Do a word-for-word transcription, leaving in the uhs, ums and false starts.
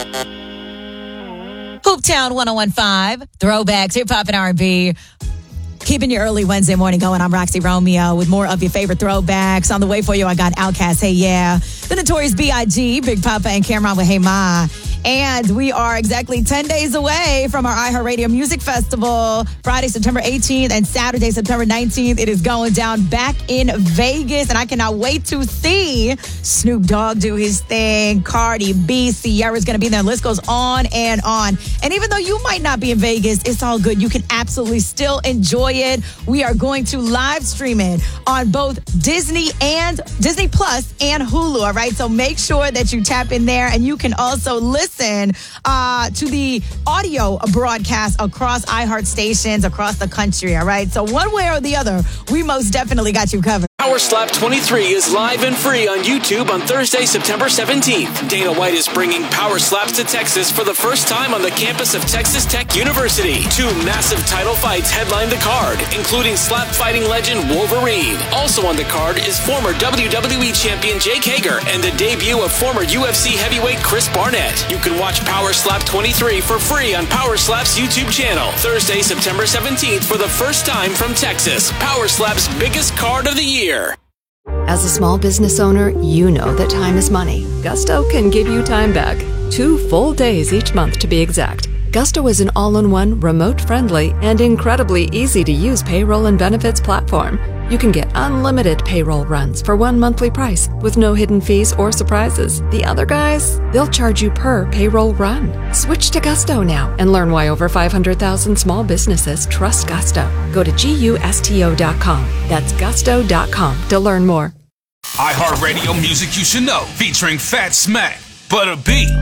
Hooptown one oh one point five, throwbacks, hip hop and R and B. Keeping your early Wednesday morning going. I'm Roxy Romeo with more of your favorite throwbacks. On the way for you, I got Outkast, Hey Yeah, the Notorious B I G, Big Papa, and Cameron with Hey Ma. And we are exactly ten days away from our iHeartRadio Music Festival, Friday, September eighteenth, and Saturday, September nineteenth. It is going down back in Vegas, and I cannot wait to see Snoop Dogg do his thing. Cardi B, Ciara's going to be there. The list goes on and on. And even though you might not be in Vegas, it's all good. You can absolutely still enjoy it. We are going to live stream it on both Disney and Disney Plus and Hulu. All right, so make sure that you tap in there, and you can also listen uh, to the audio broadcast across iHeart stations across the country. All right, so one way or the other, we most definitely got you covered. Power Slap twenty-three is live and free on YouTube on Thursday, September seventeenth. Dana White is bringing Power Slaps to Texas for the first time on the campus of Texas Tech University. Two massive title fights headline the card, including slap fighting legend Wolverine. Also on the card is former W W E champion Jake Hager and the debut of former U F C heavyweight Chris Barnett. You can watch Power Slap twenty-three for free on Power Slap's YouTube channel. Thursday, September seventeenth for the first time from Texas. Power Slap's biggest card of the year. As a small business owner, you know that time is money. Gusto can give you time back. Two full days each month to be exact. Gusto is an all-in-one, remote-friendly, and incredibly easy-to-use payroll and benefits platform. You can get unlimited payroll runs for one monthly price with no hidden fees or surprises. The other guys, they'll charge you per payroll run. Switch to Gusto now and learn why over five hundred thousand small businesses trust Gusto. Go to gusto dot com. That's gusto dot com to learn more. iHeartRadio Music You Should Know, featuring Fat Smack, Butter B,